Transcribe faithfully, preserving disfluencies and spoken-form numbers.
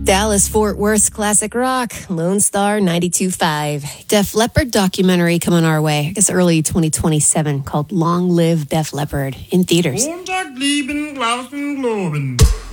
Dallas Fort Worth's classic rock, Lone Star ninety-two point five. Def Leppard documentary coming our way. I guess early twenty twenty-seven called Long Live Def Leppard in theaters.